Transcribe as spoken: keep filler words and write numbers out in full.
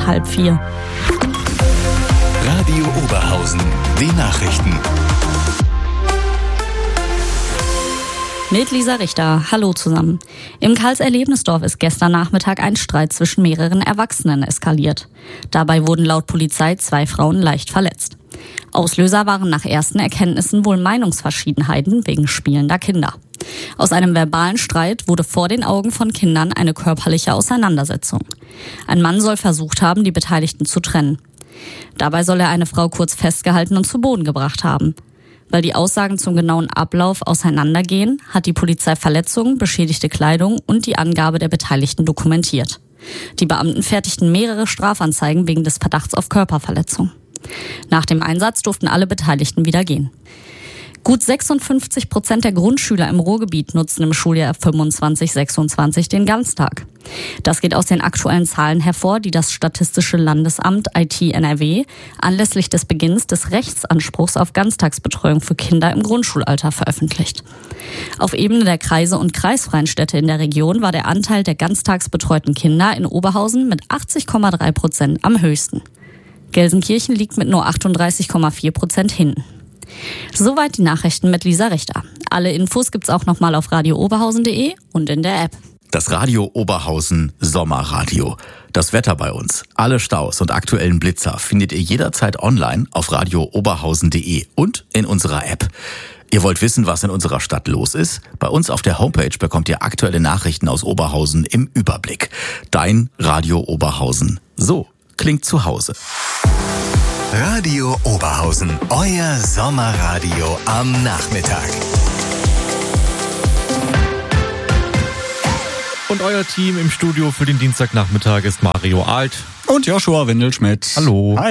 halb vier. Radio Oberhausen, die Nachrichten. Mit Lisa Richter. Hallo zusammen. Im Karls-Erlebnisdorf ist gestern Nachmittag ein Streit zwischen mehreren Erwachsenen eskaliert. Dabei wurden laut Polizei zwei Frauen leicht verletzt. Auslöser waren nach ersten Erkenntnissen wohl Meinungsverschiedenheiten wegen spielender Kinder. Aus einem verbalen Streit wurde vor den Augen von Kindern eine körperliche Auseinandersetzung. Ein Mann soll versucht haben, die Beteiligten zu trennen. Dabei soll er eine Frau kurz festgehalten und zu Boden gebracht haben. Weil die Aussagen zum genauen Ablauf auseinandergehen, hat die Polizei Verletzungen, beschädigte Kleidung und die Angabe der Beteiligten dokumentiert. Die Beamten fertigten mehrere Strafanzeigen wegen des Verdachts auf Körperverletzung. Nach dem Einsatz durften alle Beteiligten wieder gehen. Gut sechsundfünfzig Prozent der Grundschüler im Ruhrgebiet nutzen im Schuljahr fünfundzwanzig sechsundzwanzig den Ganztag. Das geht aus den aktuellen Zahlen hervor, die das Statistische Landesamt I T N R W anlässlich des Beginns des Rechtsanspruchs auf Ganztagsbetreuung für Kinder im Grundschulalter veröffentlicht. Auf Ebene der Kreise und kreisfreien Städte in der Region war der Anteil der ganztagsbetreuten Kinder in Oberhausen mit achtzig Komma drei Prozent am höchsten. Gelsenkirchen liegt mit nur achtunddreißig Komma vier Prozent hinten. Soweit die Nachrichten mit Lisa Richter. Alle Infos gibt's auch nochmal auf radio oberhausen punkt de und in der App. Das Radio Oberhausen Sommerradio. Das Wetter bei uns, alle Staus und aktuellen Blitzer findet ihr jederzeit online auf radio oberhausen punkt de und in unserer App. Ihr wollt wissen, was in unserer Stadt los ist? Bei uns auf der Homepage bekommt ihr aktuelle Nachrichten aus Oberhausen im Überblick. Dein Radio Oberhausen. So klingt zu Hause. Radio Oberhausen, euer Sommerradio am Nachmittag. Und euer Team im Studio für den Dienstagnachmittag ist Mario Alt und Joshua Windelschmidt. Hallo. Hi.